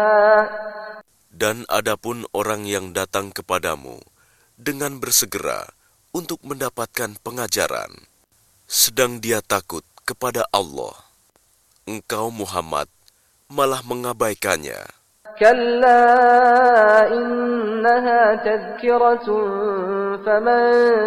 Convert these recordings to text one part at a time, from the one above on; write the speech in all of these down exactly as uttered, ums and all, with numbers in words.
Dan adapun orang yang datang kepadamu dengan bersegera untuk mendapatkan pengajaran, sedang dia takut kepada Allah, engkau Muhammad malah mengabaikannya. كلا إنها تذكرة فمن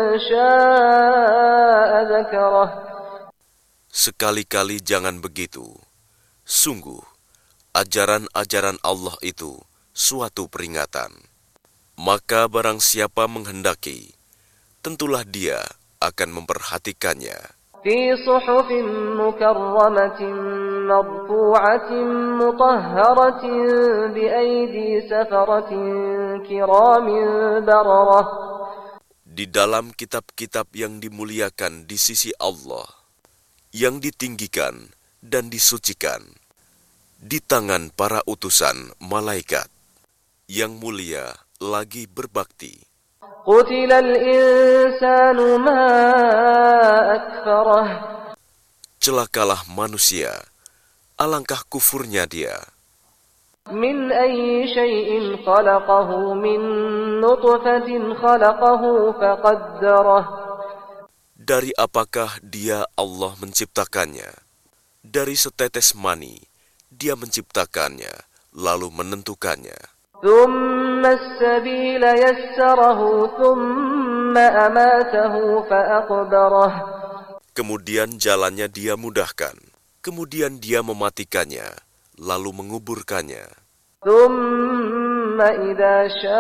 شاء ذكره. Sekali-kali jangan begitu. Sungguh, ajaran-ajaran Allah itu suatu peringatan. Maka barang siapa menghendaki, tentulah dia akan memperhatikannya. في صحف مكرمة مرفوعة مطهرة بأيدي سفرة كرام بررة. Di dalam kitab-kitab yang dimuliakan di sisi Allah, yang ditinggikan dan disucikan, di tangan para utusan malaikat, yang mulia lagi berbakti. قتل الإنسان ما أكفره. Celakalah manusia, alangkah kufurnya dia. من أي شيء خلقه من نطفة خلقه فقدره. Dari apakah dia Allah menciptakannya? Dari setetes mani, dia menciptakannya, lalu menentukannya. ثم السبيل يسره ثم أماته فأقبره. Kemudian jalannya dia mudahkan, kemudian dia mematikannya, lalu menguburkannya. ثم إذا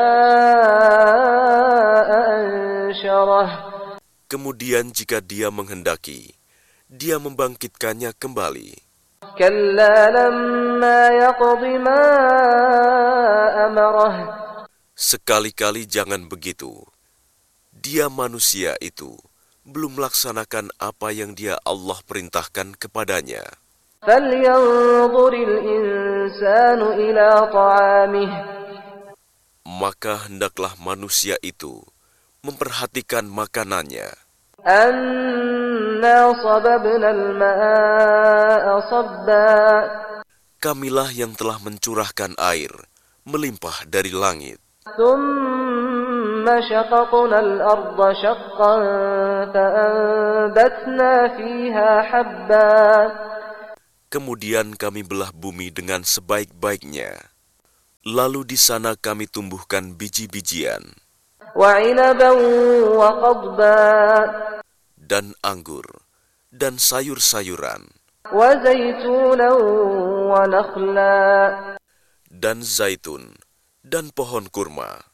شاء أنشره. Kemudian jika dia menghendaki, dia membangkitkannya kembali. كلا لما يقض ما أمره. Sekali-kali jangan begitu. Dia manusia itu belum melaksanakan apa yang dia Allah perintahkan kepadanya. فلينظر الإنسان إلى طعامه. Maka hendaklah manusia itu memperhatikan makanannya. أنا صببنا الماء صبا. Kamilah yang telah mencurahkan air melimpah dari langit. ثم شققنا الأرض شقا فأنبتنا فيها حبا. Kemudian kami belah bumi dengan sebaik-baiknya. Lalu di sana kami tumbuhkan biji-bijian وعنبا وقضبا. dan anggur dan sayur-sayuran وزيتونا ونخلا. dan zaitun dan pohon kurma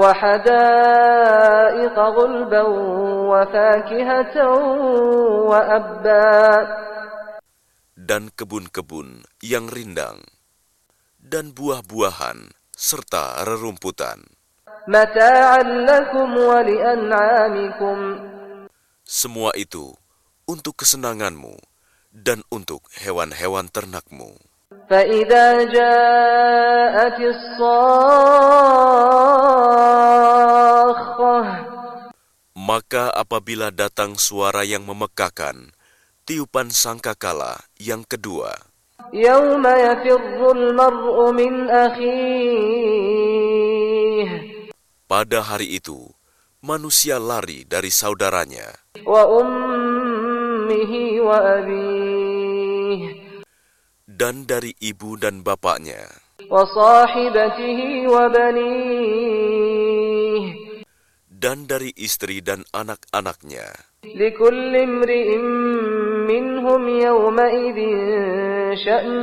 وحدائق غلبا وفاكهة وأبا. dan kebun-kebun yang rindang dan buah-buahan serta rerumputan. متاعا لكم ولأنعامكم. Semua itu untuk kesenanganmu dan untuk hewan-hewan ternakmu. فإذا جاءت الصاخة. Maka apabila datang suara yang memekakan, tiupan sangkakala yang kedua, يوم يفر المرء من أخيه. pada hari itu, manusia lari dari saudaranya وأمه وأبيه. dan dari ibu dan bapaknya وصاحبته وبنيه. dan dari istri dan anak-anaknya. لكل امرئ منهم يومئذ شأن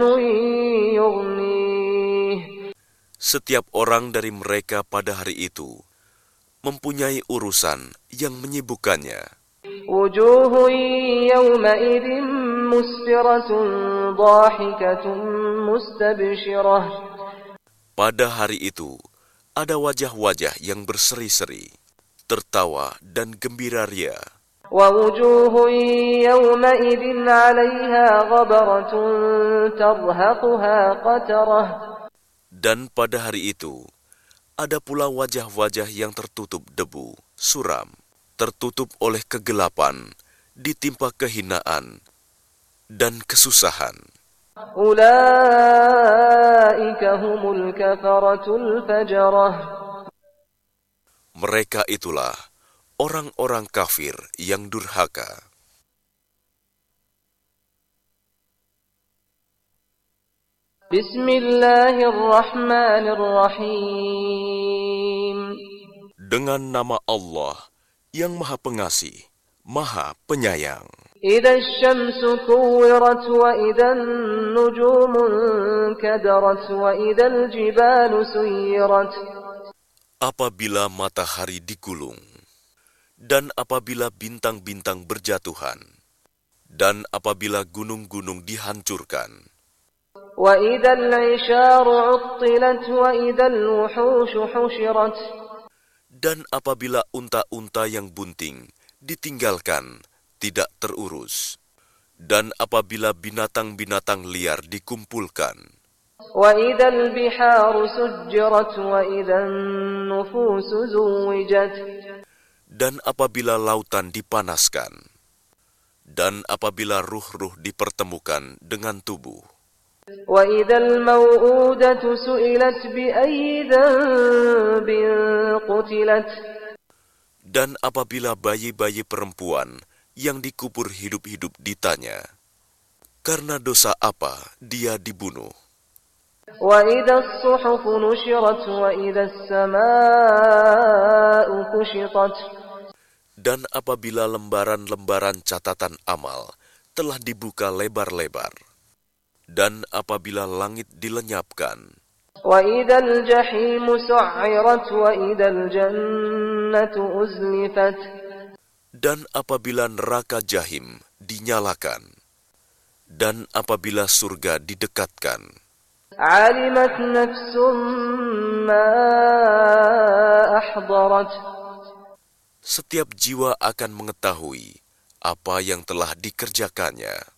يغنيه. Setiap orang dari mereka pada hari itu mempunyai urusan yang menyibukkannya. وجوه يومئذ مسفرة ضاحكة مستبشرة. Pada hari itu ada wajah-wajah yang berseri-seri, tertawa dan gembira ria. ووجوه يومئذ عليها غبرة ترهقها قترة. Dan pada hari itu ada pula wajah-wajah yang tertutup debu, suram, tertutup oleh kegelapan, ditimpa kehinaan dan kesusahan. أولئك هم الكفرة الفجرة. Mereka itulah orang-orang kafir yang durhaka. Bismillahirrahmanirrahim. Dengan nama Allah yang Maha Pengasih, Maha Penyayang. إذا الشمس كورت وإذا النجوم انكدرت وإذا الجبال سيرت. Apabila matahari digulung, dan apabila bintang-bintang berjatuhan, dan apabila gunung-gunung dihancurkan, وإذا العشار عطلت وإذا الوحوش حشرت. dan apabila unta-unta yang bunting ditinggalkan, tidak terurus, dan apabila binatang-binatang liar dikumpulkan, وَإِذَا الْبِحَارُ سُجِّرَتْ وَإِذَا النُّفُوسُ زُوِّجَتْ. dan apabila lautan dipanaskan, dan apabila ruh-ruh dipertemukan dengan tubuh, وَإِذَا الْمَوْءُودَةُ سُئِلَتْ بِأَيِّ ذَنبٍ قُتِلَتْ. dan apabila bayi-bayi perempuan yang dikubur hidup-hidup ditanya, karena dosa apa dia dibunuh. وَإِذَا الصُّحُفُ نُشِرَتْ وَإِذَا السَّمَاءُ كُشِطَتْ. dan apabila lembaran-lembaran catatan amal telah dibuka lebar-lebar, dan apabila langit dilenyapkan, وَإِذَا الْجَحِيمُ سُعِّرَتْ وَإِذَا الْجَنَّةُ أُزْلِفَتْ. dan apabila neraka jahim dinyalakan, dan apabila surga didekatkan, عَلِمَتْ نَفْسٌ مَّا أَحْضَرَتْ. setiap jiwa akan mengetahui apa yang telah dikerjakannya.